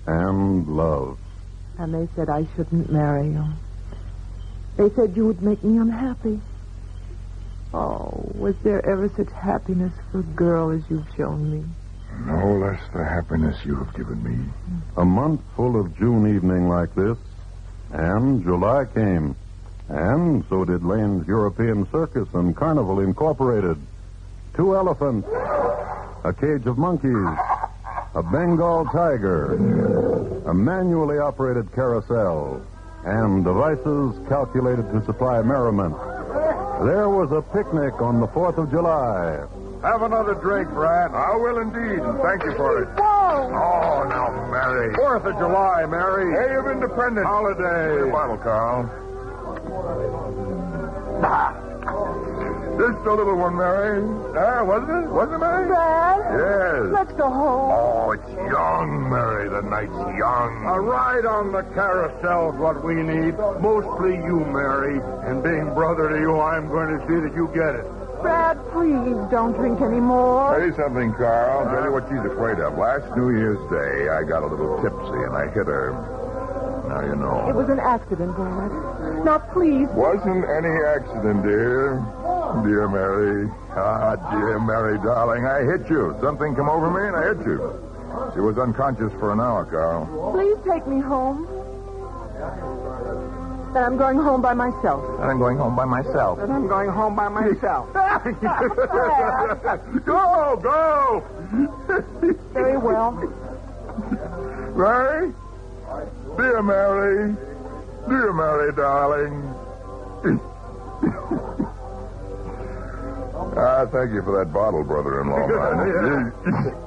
and love. And they said I shouldn't marry you. They said you would make me unhappy. Oh, was there ever such happiness for a girl as you've shown me? No less the happiness you have given me. A month full of June evening like this, and July came. And so did Lane's European Circus and Carnival Incorporated. 2 elephants, a cage of monkeys, a Bengal tiger, a manually operated carousel, and devices calculated to supply merriment. There was a picnic on the 4th of July. Have another drink, Brad. I will indeed, and thank you for it. Whoa! Oh, now, Mary. 4th of July, Mary. Day of Independence. Holiday. The bottle, Carl. Just a little one, Mary. Wasn't it? Wasn't it, Mary? Dad? Yes. Let's go home. Oh, it's young, Mary. The night's young. A ride on the carousel's what we need. Mostly you, Mary. And being brother to you, I'm going to see that you get it. Brad, please don't drink anymore. Say something, Carl. Tell you what she's afraid of. Last New Year's Day, I got a little tipsy and I hit her. Now you know. It was an accident, Brad. Now, please. Wasn't any accident, dear. Dear Mary. Ah, dear Mary, darling. I hit you. Something come over me and I hit you. She was unconscious for an hour, Carl. Please take me home. Then I'm going home by myself. And I'm going home by myself. And I'm going home by myself. Go, go! Very well. Mary? Dear Mary. Dear Mary, darling. Thank you for that bottle, brother-in-law, man.